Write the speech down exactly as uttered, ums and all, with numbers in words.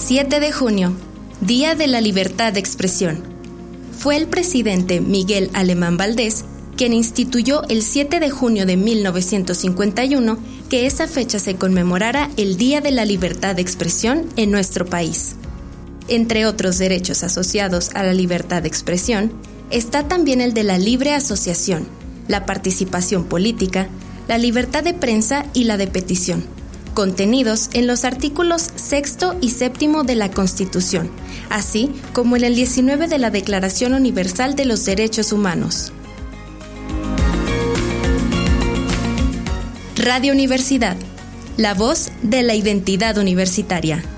siete de junio, Día de la Libertad de Expresión. Fue el presidente Miguel Alemán Valdés quien instituyó el siete de junio de mil novecientos cincuenta y uno que esa fecha se conmemorara el Día de la Libertad de Expresión en nuestro país. Entre otros derechos asociados a la libertad de expresión, está también el de la libre asociación, la participación política, la libertad de prensa y la de petición, contenidos en los artículos sexto y séptimo de la Constitución, así como en el diecinueve de la Declaración Universal de los Derechos Humanos. Radio Universidad, la voz de la identidad universitaria.